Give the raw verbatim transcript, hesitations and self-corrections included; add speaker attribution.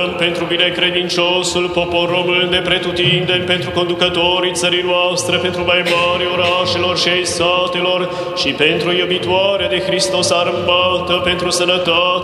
Speaker 1: Pentru binecredinciosul popor român de pretutindeni, pentru conducătorii țării noastre, pentru mai mari orașelor și ai satelor și pentru iubitoarea de Hristos armată, pentru sănătate,